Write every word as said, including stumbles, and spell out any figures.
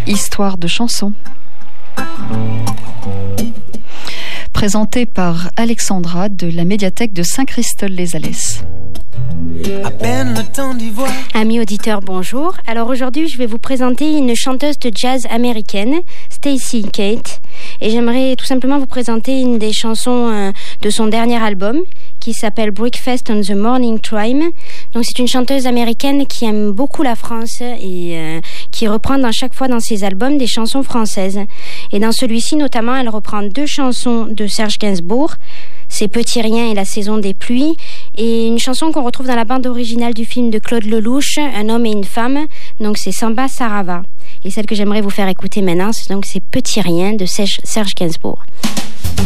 Histoire de chansons. Présenté par Alexandra de la médiathèque de Saint-Christol-les-Alès. À peine le temps d'y voir. Amis auditeurs, bonjour. Alors aujourd'hui, je vais vous présenter une chanteuse de jazz américaine, Stacy Kate. Et j'aimerais tout simplement vous présenter une des chansons euh, de son dernier album, qui s'appelle Breakfast on the Morning Time. Donc c'est une chanteuse américaine qui aime beaucoup la France et euh, qui reprend dans chaque fois dans ses albums des chansons françaises. Et dans celui-ci notamment, elle reprend deux chansons de Serge Gainsbourg, C'est Petit Rien et La Saison des Pluies, et une chanson qu'on retrouve dans la bande originale du film de Claude Lelouch, Un homme et une femme, donc c'est Samba Sarava. Et celle que j'aimerais vous faire écouter maintenant, c'est donc C'est Petit Rien de Serge Gainsbourg.